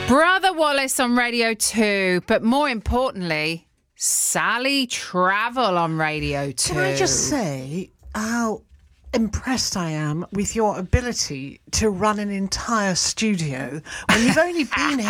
Brother Wallace on Radio 2, but more importantly, Sally Travel on Radio 2. Can I just say how impressed I am with your ability to run an entire studio when you've only been here